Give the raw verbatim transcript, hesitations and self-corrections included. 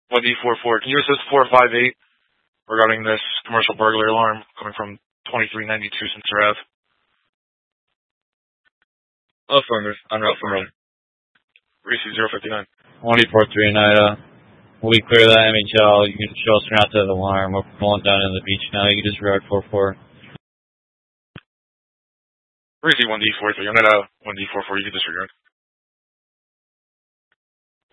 one D four four. Can you assist four five eight regarding this commercial burglary alarm coming from twenty-three ninety-two Center Ave? Affirmative. En route from Rome. Reese zero fifty-nine. one D four three nine. Uh, when we clear that M H L, you can show us around to the alarm. We're pulling down in the beach now. You can disregard four four. Reese one D four three. I'm at uh, one D four four. You can disregard.